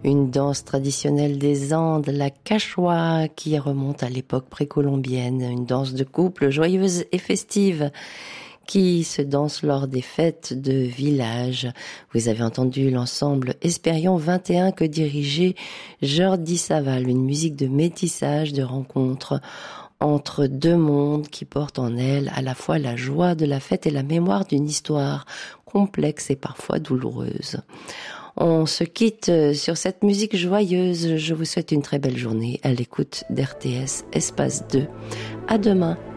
Une danse traditionnelle des Andes, la cachoua, qui remonte à l'époque précolombienne. Une danse de couple joyeuse et festive qui se danse lors des fêtes de village. Vous avez entendu l'ensemble Espérion 21 que dirigeait Jordi Saval, une musique de métissage, de rencontre entre deux mondes qui portent en elle à la fois la joie de la fête et la mémoire d'une histoire complexe et parfois douloureuse. On se quitte sur cette musique joyeuse. Je vous souhaite une très belle journée à l'écoute d'RTS Espace 2. À demain.